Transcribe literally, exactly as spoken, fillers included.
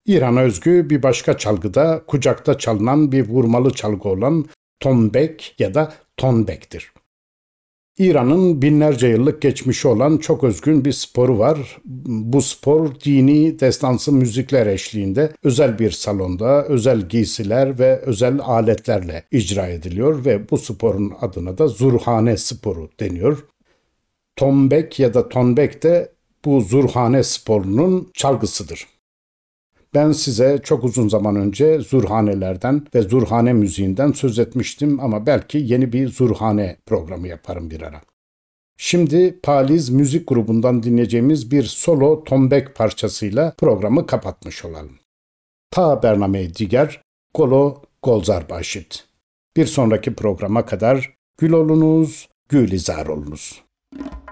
İran'a özgü bir başka çalgıda kucakta çalınan bir vurmalı çalgı olan tombek ya da tonbektir. İran'ın binlerce yıllık geçmişi olan çok özgün bir sporu var. Bu spor dini destansı müzikler eşliğinde özel bir salonda, özel giysiler ve özel aletlerle icra ediliyor ve bu sporun adına da zurhane sporu deniyor. Tombek ya da tonbek de bu zurhane sporunun çalgısıdır. Ben size çok uzun zaman önce zurhanelerden ve zurhane müziğinden söz etmiştim ama belki yeni bir zurhane programı yaparım bir ara. Şimdi Paliz Müzik grubundan dinleyeceğimiz bir solo tombek parçasıyla programı kapatmış olalım. Ta Bername Diger, Golo Golzar Başit. Bir sonraki programa kadar gül olunuz, gülizar olunuz.